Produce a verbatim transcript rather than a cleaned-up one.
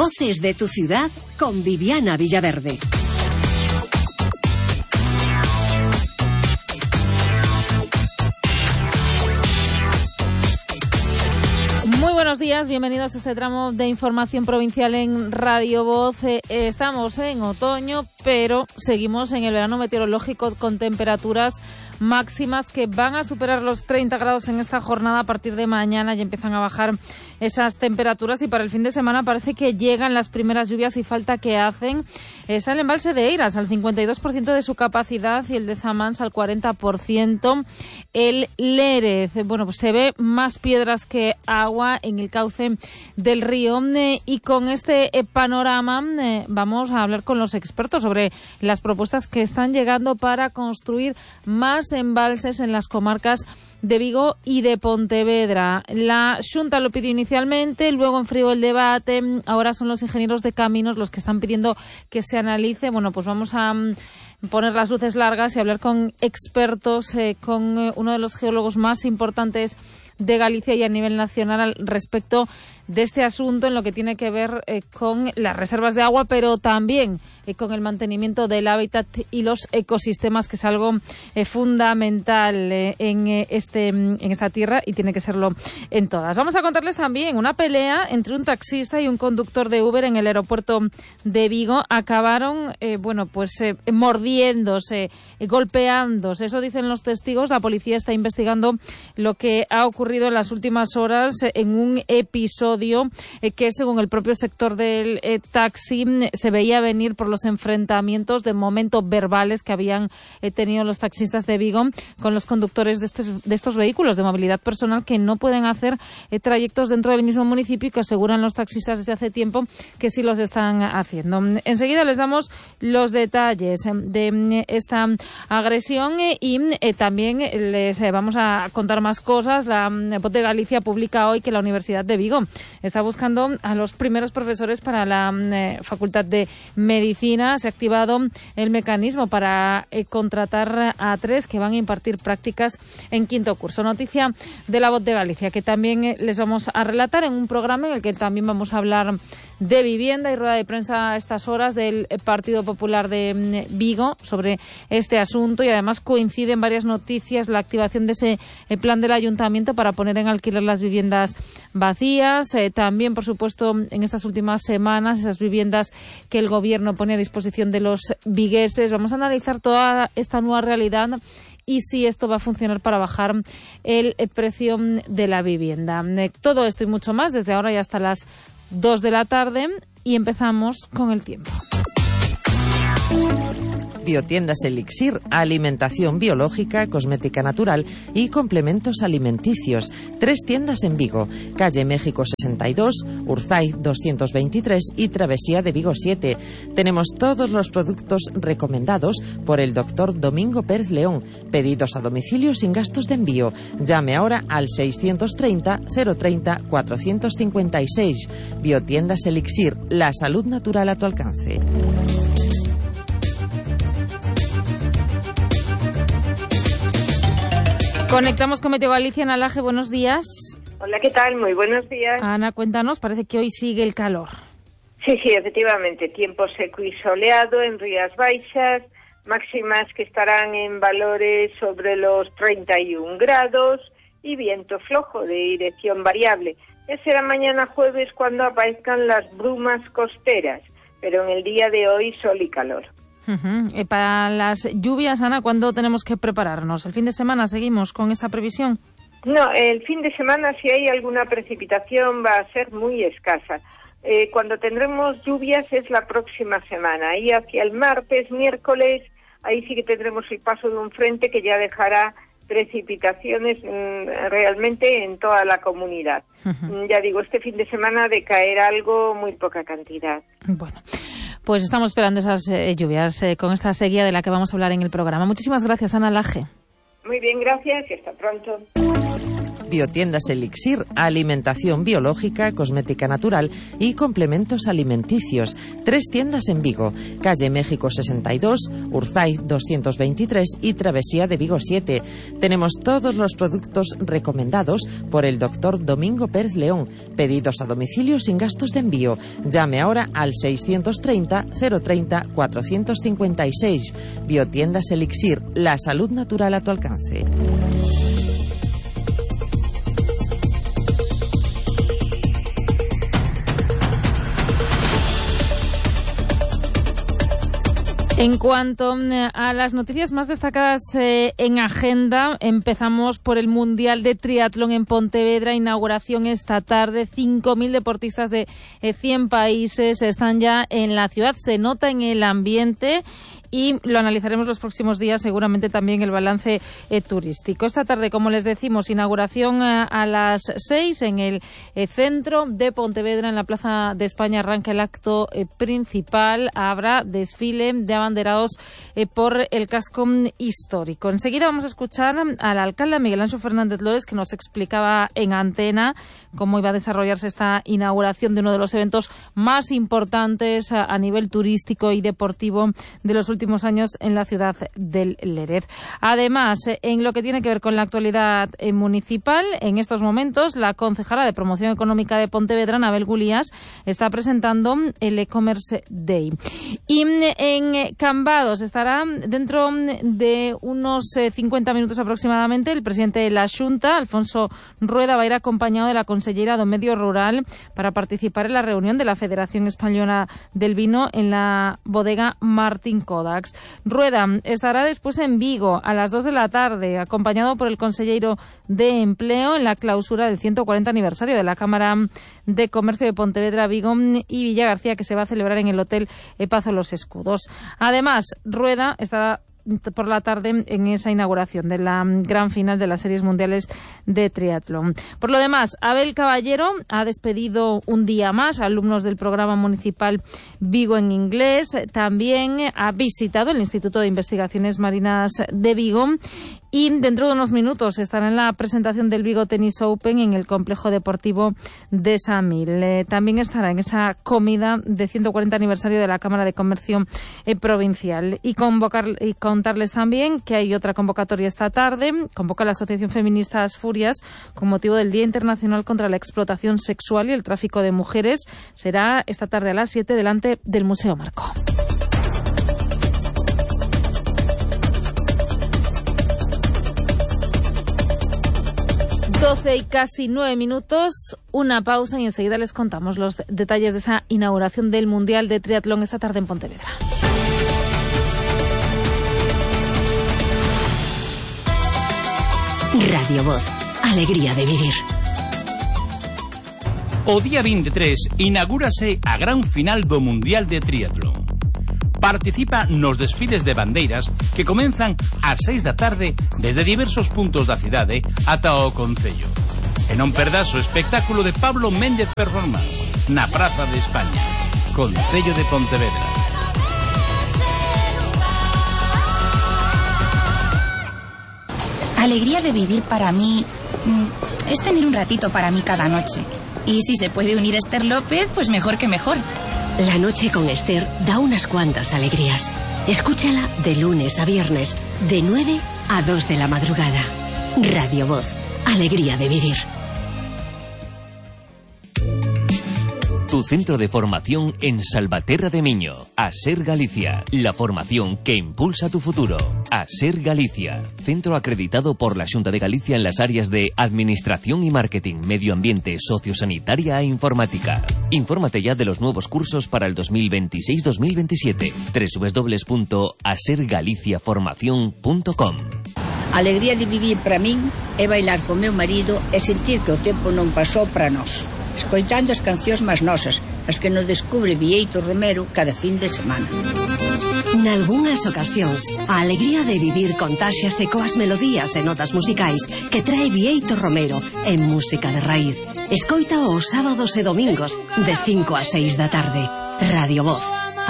Voces de tu ciudad con Viviana Villaverde. Muy buenos días, bienvenidos a este tramo de información provincial en Radio Voz. Eh, estamos en otoño, pero seguimos en el verano meteorológico con temperaturas máximas que van a superar los treinta grados en esta jornada. A partir de mañana ya empiezan a bajar esas temperaturas y para el fin de semana parece que llegan las primeras lluvias y falta que hacen. Está el embalse de Eiras al cincuenta y dos por ciento de su capacidad y el de Zamans al cuarenta por ciento. El Lérez, bueno, pues se ve más piedras que agua en el cauce del río eh, y con este eh, panorama eh, vamos a hablar con los expertos sobre las propuestas que están llegando para construir más embalses en las comarcas de Vigo y de Pontevedra. La Xunta lo pidió inicialmente, luego enfrió el debate, ahora son los ingenieros de caminos los que están pidiendo que se analice. Bueno, pues vamos a um, poner las luces largas y hablar con expertos, eh, con eh, uno de los geólogos más importantes de Galicia y a nivel nacional al respecto de este asunto en lo que tiene que ver eh, con las reservas de agua, pero también eh, con el mantenimiento del hábitat y los ecosistemas, que es algo eh, fundamental eh, en, eh, este, en esta tierra y tiene que serlo en todas. Vamos a contarles también una pelea entre un taxista y un conductor de Uber en el aeropuerto de Vigo. Acabaron, eh, bueno, pues eh, mordiéndose, eh, golpeándose. Eso dicen los testigos. La policía está investigando lo que ha ocurrido en las últimas horas eh, en un episodio eh, que, según el propio sector del eh, taxi, se veía venir por los enfrentamientos de momento verbales que habían eh, tenido los taxistas de Vigo con los conductores de, estes, de estos vehículos de movilidad personal que no pueden hacer eh, trayectos dentro del mismo municipio y que aseguran los taxistas desde hace tiempo que sí los están haciendo. Enseguida les damos los detalles de esta agresión eh, y eh, también les eh, vamos a contar más cosas. La Voz de Galicia publica hoy que la Universidad de Vigo está buscando a los primeros profesores para la eh, Facultad de Medicina. Se ha activado el mecanismo para eh, contratar a tres que van a impartir prácticas en quinto curso. Noticia de la Voz de Galicia que también eh, les vamos a relatar en un programa en el que también vamos a hablar de vivienda y rueda de prensa a estas horas del Partido Popular de Vigo sobre este asunto, y además coinciden varias noticias la activación de ese eh, plan del Ayuntamiento para poner en alquiler las viviendas vacías. Eh, también, por supuesto, en estas últimas semanas, esas viviendas que el Gobierno pone a disposición de los vigueses. Vamos a analizar toda esta nueva realidad y si esto va a funcionar para bajar el precio de la vivienda. Eh, todo esto y mucho más desde ahora y hasta las dos de la tarde, y empezamos con el tiempo. Biotiendas Elixir, alimentación biológica, cosmética natural y complementos alimenticios. Tres tiendas en Vigo, calle México sesenta y dos, Urzay doscientos veintitrés y Travesía de Vigo siete. Tenemos todos los productos recomendados por el doctor Domingo Pérez León. Pedidos a domicilio sin gastos de envío. Llame ahora al seiscientos treinta, cero treinta, cuatrocientos cincuenta y seis. Biotiendas Elixir, la salud natural a tu alcance. Conectamos con Meteo Galicia en Alaje. Buenos días. Hola, ¿qué tal? Muy buenos días. Ana, cuéntanos, parece que hoy sigue el calor. Sí, sí, efectivamente, tiempo seco y soleado en Rías Baixas, máximas que estarán en valores sobre los treinta y un grados y viento flojo de dirección variable. Ya será mañana jueves cuando aparezcan las brumas costeras, pero en el día de hoy sol y calor. Uh-huh. Eh, para las lluvias, Ana, ¿cuándo tenemos que prepararnos? ¿El fin de semana seguimos con esa previsión? No, el fin de semana, si hay alguna precipitación, va a ser muy escasa. Eh, cuando tendremos lluvias es la próxima semana. Ahí hacia el martes, miércoles, ahí sí que tendremos el paso de un frente que ya dejará precipitaciones mmm, realmente en toda la comunidad. Uh-huh. Ya digo, este fin de semana de caer algo, muy poca cantidad. Bueno, pues estamos esperando esas eh, lluvias eh, con esta sequía de la que vamos a hablar en el programa. Muchísimas gracias, Ana Laje. Muy bien, gracias y hasta pronto. Biotiendas Elixir, alimentación biológica, cosmética natural y complementos alimenticios. Tres tiendas en Vigo, calle México sesenta y dos, Urzaiz doscientos veintitrés y Travesía de Vigo siete. Tenemos todos los productos recomendados por el doctor Domingo Pérez León. Pedidos a domicilio sin gastos de envío. Llame ahora al seiscientos treinta, cero treinta, cuatrocientos cincuenta y seis. Biotiendas Elixir, la salud natural a tu alcance. En cuanto a las noticias más destacadas eh, en agenda, empezamos por el Mundial de Triatlón en Pontevedra, inauguración esta tarde. cinco mil deportistas de eh, cien países están ya en la ciudad, se nota en el ambiente. Y lo analizaremos los próximos días, seguramente también el balance eh, turístico. Esta tarde, como les decimos, inauguración eh, a las seis en el eh, centro de Pontevedra, en la Plaza de España, arranca el acto eh, principal. Habrá desfile de abanderados eh, por el casco histórico. Enseguida vamos a escuchar al alcalde, Miguel Anxo Fernández Lores, que nos explicaba en antena cómo iba a desarrollarse esta inauguración de uno de los eventos más importantes a, a nivel turístico y deportivo de los últimos últimos años en la ciudad del Lérez. Además, en lo que tiene que ver con la actualidad municipal, en estos momentos la concejala de Promoción Económica de Pontevedra, Anabel Gulías, está presentando el E-Commerce Day. Y en Cambados estará dentro de unos cincuenta minutos aproximadamente el presidente de la Xunta, Alfonso Rueda, va a ir acompañado de la consellera do Medio Rural para participar en la reunión de la Federación Española del Vino en la bodega Martín Coda. Rueda estará después en Vigo a las dos de la tarde, acompañado por el consellero de Empleo en la clausura del ciento cuarenta aniversario de la Cámara de Comercio de Pontevedra, Vigo y Villagarcía, que se va a celebrar en el Hotel Pazo Los Escudos. Además, Rueda estará por la tarde en esa inauguración de la gran final de las series mundiales de triatlón. Por lo demás, Abel Caballero ha despedido un día más a alumnos del programa municipal Vigo en inglés. También ha visitado el Instituto de Investigaciones Marinas de Vigo y dentro de unos minutos estará en la presentación del Vigo Tennis Open en el complejo deportivo de Samil. Eh, también estará en esa comida de ciento cuarenta aniversario de la Cámara de Comercio eh, Provincial. Y, convocar, y contarles también que hay otra convocatoria esta tarde. Convoca la Asociación Feminista Asfurias con motivo del Día Internacional contra la Explotación Sexual y el Tráfico de Mujeres. Será esta tarde a las siete delante del Museo Marco. doce y casi nueve minutos, una pausa y enseguida les contamos los detalles de esa inauguración del Mundial de Triatlón esta tarde en Pontevedra. Radio Voz, alegría de vivir. O día veintitrés inaugúrase a gran final do Mundial de Triatlón. Participa nos desfiles de bandeiras que comenzan ás seis da tarde desde diversos puntos da cidade ata o Concello. E non perdas o espectáculo de Pablo Méndez Performance na Praza de España, Concello de Pontevedra. Alegría de vivir para mí es tener un ratito para mí cada noche. Y si se puede unir Esther López, pues mejor que mejor. La noche con Esther da unas cuantas alegrías. Escúchala de lunes a viernes, de nueve a dos de la madrugada. Radio Voz, alegría de vivir. Tu centro de formación en Salvaterra de Miño. ASER Galicia. La formación que impulsa tu futuro. ASER Galicia. Centro acreditado por la Xunta de Galicia en las áreas de Administración y Marketing, Medio Ambiente, Sociosanitaria e Informática. Infórmate ya de los nuevos cursos para el dos mil veintiséis dos mil veintisiete. doble u doble u doble u punto aser galicia formación punto com. Alegría de vivir para min é bailar con meu marido e sentir que o tempo non pasou para nós, escoitando as cancións máis nosas, as que nos descubre Vieito Romero cada fin de semana. Nalgúnas ocasións, a alegría de vivir contáxiase coas melodías e notas musicais que trae Vieito Romero en música de raíz. Escoita os sábados e domingos de cinco a seis da tarde. Radio Voz,